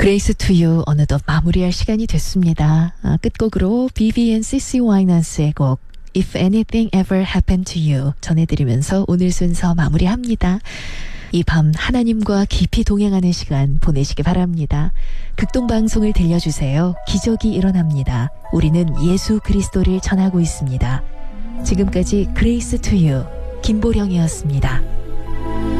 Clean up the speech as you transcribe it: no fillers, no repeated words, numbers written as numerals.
그레이스 투 유 어느덧 마무리할 시간이 됐습니다. 끝곡으로 비비 앤 시시 와이넌스의 곡 If Anything Ever Happened to You 전해드리면서 오늘 순서 마무리합니다. 이 밤 하나님과 깊이 동행하는 시간 보내시기 바랍니다. 극동방송을 들려주세요. 기적이 일어납니다. 우리는 예수 그리스도를 전하고 있습니다. 지금까지 그레이스 투 유 김보령이었습니다.